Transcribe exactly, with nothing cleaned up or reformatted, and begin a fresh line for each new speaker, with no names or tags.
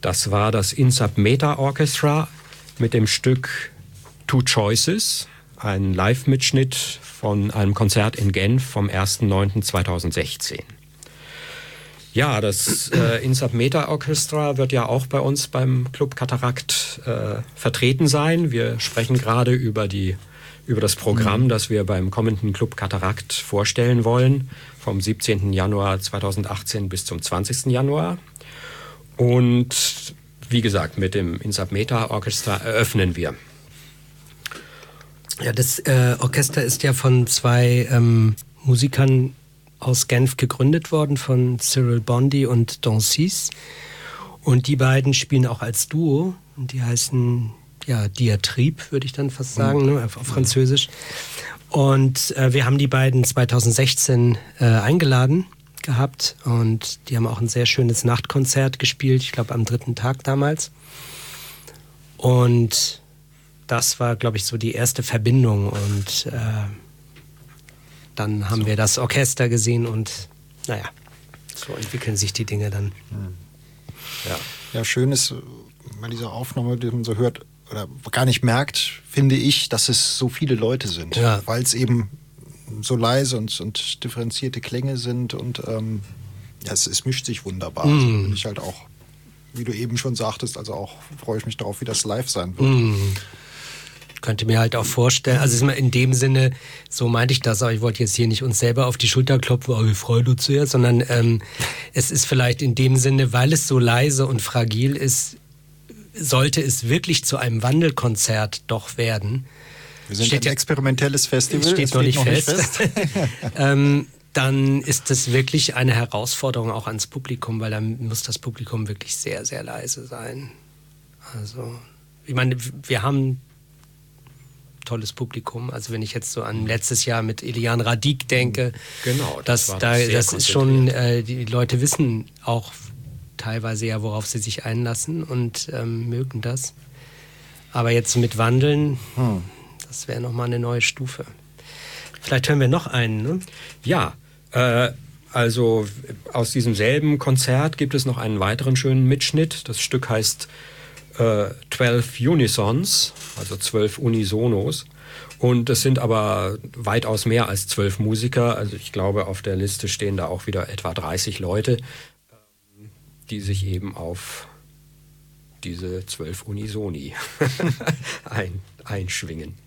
Das war das INSAB Meta Orchestra mit dem Stück Two Choices, ein Live-Mitschnitt von einem Konzert in Genf vom ersten neunten zweitausendsechzehn. Ja, das äh, INSAB Meta Orchestra wird ja auch bei uns beim Club Katarakt äh, vertreten sein. Wir sprechen gerade über die über das Programm, mhm. das wir beim kommenden Club Katarakt vorstellen wollen, vom siebzehnten Januar zweitausendachtzehn bis zum zwanzigsten Januar. Und wie gesagt, mit dem INSAB Meta Orchestra eröffnen wir.
Ja, das äh, Orchester ist ja von zwei ähm, Musikern aus Genf gegründet worden, von Cyril Bondy und Dancis. Und die beiden spielen auch als Duo. Und die heißen ja Diatribe, würde ich dann fast sagen, mhm. ne, auf Französisch. Und äh, wir haben die beiden zweitausendsechzehn äh, eingeladen gehabt. Und die haben auch ein sehr schönes Nachtkonzert gespielt, ich glaube am dritten Tag damals. Und das war, glaube ich, so die erste Verbindung. Und äh, dann haben so. wir das Orchester gesehen und naja, so entwickeln sich die Dinge dann.
Ja, ja, schön ist bei dieser Aufnahme, die man so hört oder gar nicht merkt, finde ich, dass es so viele Leute sind. Ja. Weil es eben so leise und, und differenzierte Klänge sind und ähm, ja, es, es mischt sich wunderbar. Mm. Also bin ich halt auch, wie du eben schon sagtest, also auch freue ich mich darauf, wie das live sein wird.
Mm. Könnte mir halt auch vorstellen, also ist mal in dem Sinne, so meinte ich das, aber ich wollte jetzt hier nicht uns selber auf die Schulter klopfen, aber wir freuen uns sehr, sondern ähm, es ist vielleicht in dem Sinne, weil es so leise und fragil ist, sollte es wirklich zu einem Wandelkonzert doch werden.
Wir sind steht ein experimentelles Festival,
steht, steht noch nicht noch fest. Nicht fest. ähm, dann ist das wirklich eine Herausforderung auch ans Publikum, weil dann muss das Publikum wirklich sehr, sehr leise sein. Also, ich meine, wir haben tolles Publikum. Also wenn ich jetzt so an letztes Jahr mit Elian Radic denke,
genau, das,
das, da, das ist schon, äh, die Leute wissen auch teilweise ja, worauf sie sich einlassen und ähm, mögen das. Aber jetzt mit Wandeln, hm. das wäre nochmal eine neue Stufe. Vielleicht hören wir noch einen, ne?
Ja, äh, also aus diesem selben Konzert gibt es noch einen weiteren schönen Mitschnitt. Das Stück heißt äh, zwölf Unisons, also zwölf Unisonos. Und es sind aber weitaus mehr als zwölf Musiker. Also ich glaube, auf der Liste stehen da auch wieder etwa dreißig Leute, die sich eben auf diese zwölf Unisoni ein, einschwingen.